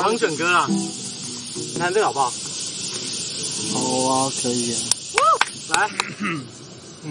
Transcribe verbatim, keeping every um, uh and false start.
帮选歌啦，你看这个好不好？ 好啊，可以啊。 来。